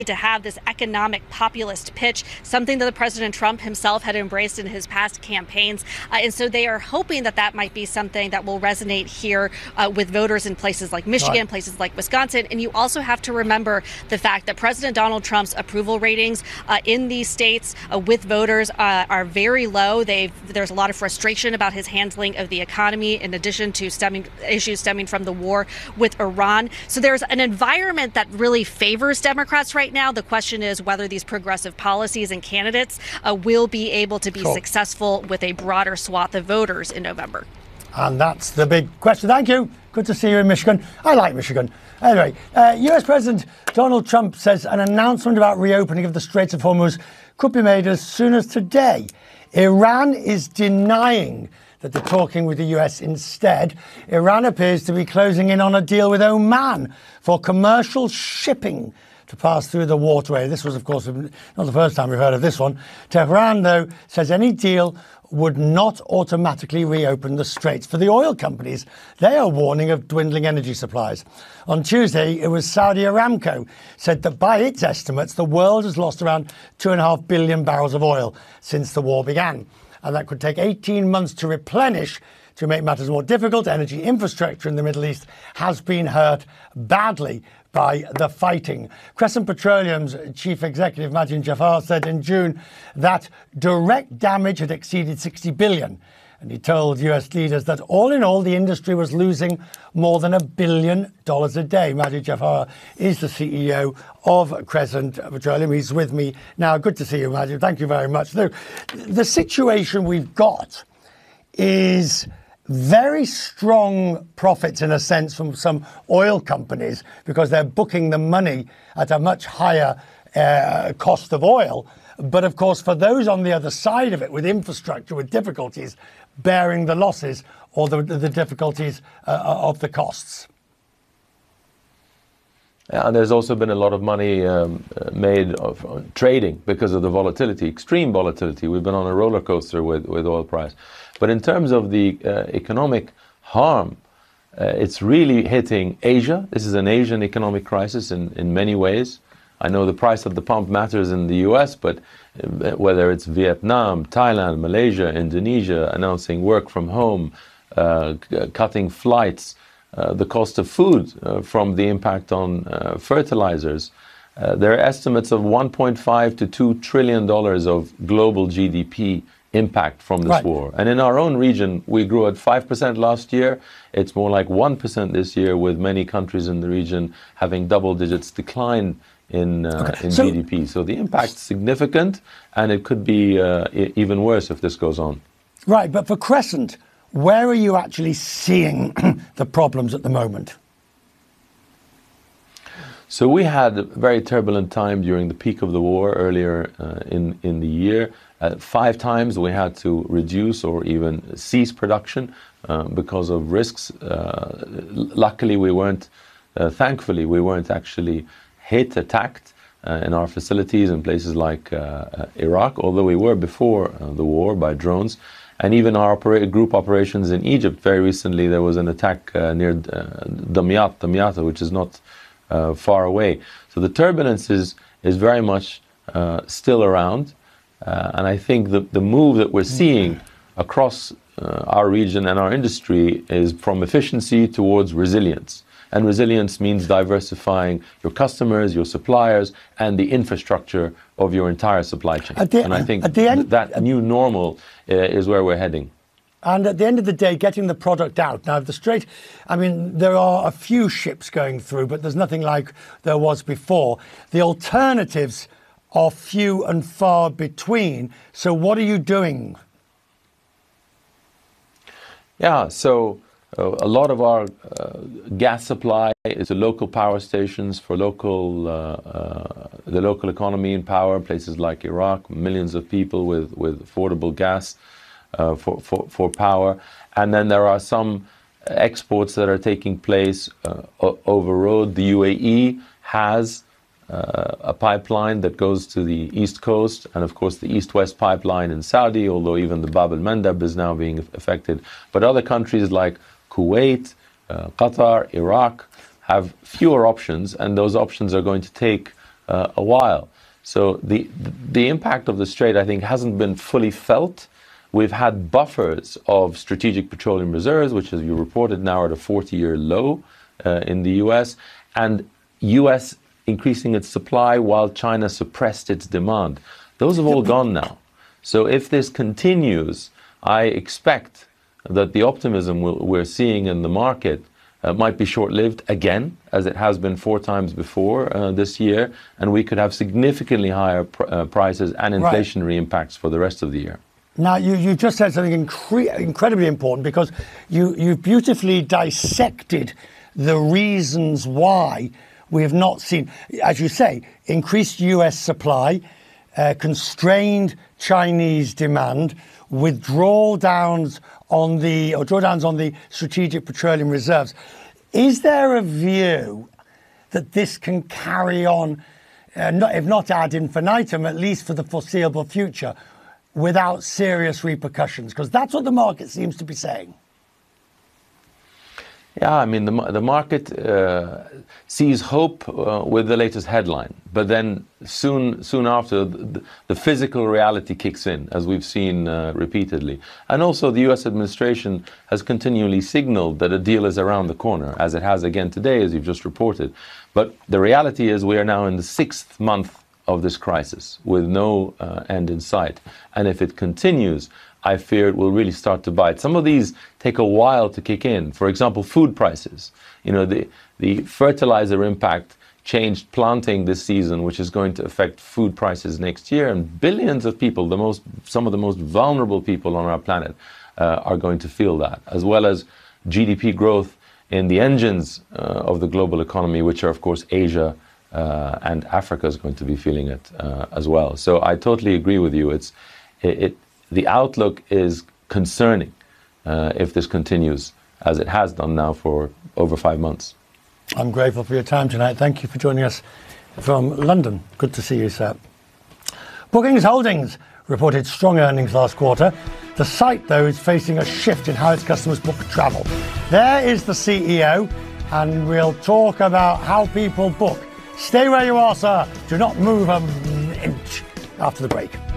to have this economic populist pitch, something that the President Trump himself had embraced in his past campaigns. And so they are hoping that that might be something that will resonate here with voters in places like Michigan, places like Wisconsin. And you also have to remember the fact that President Donald Trump's approval ratings in these states with voters are very low. There's a lot of frustration about his handling of the economy, in addition to issues stemming from the war with Iran. So there's an environment that really favors Democrats right now. The question is whether these progressive policies and candidates will be able to be successful with a broader swath of voters in November. And that's the big question. Thank you. Good to see you in Michigan. I like Michigan. Anyway, US President Donald Trump says an announcement about reopening of the Straits of Hormuz could be made as soon as today. Iran is denying that they're talking with the US instead. Iran appears to be closing in on a deal with Oman for commercial shipping to pass through the waterway. This was, of course, not the first time we've heard of this one. Tehran, though, says any deal would not automatically reopen the straits. For the oil companies, they are warning of dwindling energy supplies. On Tuesday, it was Saudi Aramco said that by its estimates, the world has lost around 2.5 billion barrels of oil since the war began. And that could take 18 months to replenish. To make matters more difficult, energy infrastructure in the Middle East has been hurt badly by the fighting. Crescent Petroleum's chief executive, Majid Jafar, said in June that direct damage had exceeded $60 billion. And he told US leaders that all in all, the industry was losing more than $1 billion a day. Majid Jafar is the CEO of Crescent Petroleum. He's with me now. Good to see you, Majid. Thank you very much. The situation we've got is very strong profits, in a sense, from some oil companies because they're booking the money at a much higher cost of oil. But of course, for those on the other side of it, with infrastructure, with difficulties, bearing the losses or the difficulties of the costs. Yeah, and there's also been a lot of money made of trading because of the volatility, extreme volatility. We've been on a roller coaster with oil price. But in terms of the economic harm, it's really hitting Asia. This is an Asian economic crisis in many ways. I know the price at the pump matters in the US, but whether it's Vietnam, Thailand, Malaysia, Indonesia announcing work from home, cutting flights, the cost of food from the impact on fertilizers. There are estimates of $1.5 to $2 trillion of global GDP impact from this war. And in our own region, we grew at 5% last year. It's more like 1% this year, with many countries in the region having double digits decline in GDP. So the impact is significant, and it could be even worse if this goes on. Right, but for Crescent, where are you actually seeing the problems at the moment? So we had a very turbulent time during the peak of the war earlier in the year. 5 times we had to reduce or even cease production because of risks. Luckily, thankfully, we weren't actually attacked in our facilities in places like Iraq, although we were before the war by drones. And even our group operations in Egypt, very recently, there was an attack near Damiata, which is not far away. So the turbulence is very much still around. And I think the move that we're seeing across our region and our industry is from efficiency towards resilience. And resilience means diversifying your customers, your suppliers, and the infrastructure of your entire supply chain. And I think that new normal is where we're heading. And at the end of the day, getting the product out. Now, the Strait, I mean, there are a few ships going through, but there's nothing like there was before. The alternatives are few and far between. So what are you doing? Yeah, so a lot of our gas supply is to local power stations for the local economy and power, places like Iraq, millions of people with affordable gas for power. And then there are some exports that are taking place over road. The UAE has a pipeline that goes to the East Coast, and of course the East-West pipeline in Saudi, although even the Bab el-Mandab is now being affected. But other countries like Kuwait, Qatar, Iraq have fewer options, and those options are going to take a while. So the impact of the strait, I think, hasn't been fully felt. We've had buffers of strategic petroleum reserves, which, as you reported, now are at a 40-year low in the US, and US increasing its supply while China suppressed its demand. Those have all gone now. So if this continues, I expect that the optimism we're seeing in the market might be short-lived again, as it has been 4 times before this year, and we could have significantly higher prices and inflationary impacts for the rest of the year. Now, you just said something incredibly important, because you beautifully dissected the reasons why we have not seen, as you say, increased US supply, constrained Chinese demand, drawdowns on the strategic petroleum reserves. Is there a view that this can carry on, if not ad infinitum, at least for the foreseeable future, without serious repercussions? Because that's what the market seems to be saying. Yeah, I mean, the market sees hope with the latest headline, but then soon after, the physical reality kicks in, as we've seen repeatedly. And also, the U.S. administration has continually signaled that a deal is around the corner, as it has again today, as you've just reported. But the reality is we are now in the 6th month of this crisis, with no end in sight. And if it continues, I fear it will really start to bite. Some of these take a while to kick in. For example, food prices. You know, the fertilizer impact changed planting this season, which is going to affect food prices next year. And billions of people, some of the most vulnerable people on our planet, are going to feel that, as well as GDP growth in the engines of the global economy, which are, of course, Asia and Africa is going to be feeling it as well. So I totally agree with you. The outlook is concerning if this continues, as it has done now for over 5 months. I'm grateful for your time tonight. Thank you for joining us from London. Good to see you, sir. Bookings Holdings reported strong earnings last quarter. The site, though, is facing a shift in how its customers book travel. There is the CEO, and we'll talk about how people book. Stay where you are, sir. Do not move an inch after the break.